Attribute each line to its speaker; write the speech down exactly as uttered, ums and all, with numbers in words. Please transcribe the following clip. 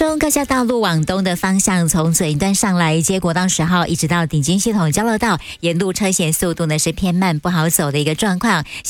Speaker 1: 中高架道路往东的方向，从左营段上来接国道十号，一直到顶尖系统交流道，沿路车线速度呢是偏慢，不好走的一个状况。